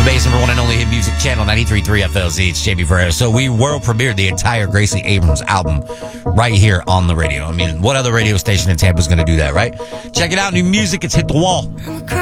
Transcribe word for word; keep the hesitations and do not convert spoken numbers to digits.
The Bay's number one and only hit music channel, ninety-three point three F L Z. It's J B Ferrer. So we world premiered the entire Gracie Abrams album right here on the radio. I mean, what other radio station in Tampa is going to do that, right? Check it out. New music. It's hit the wall.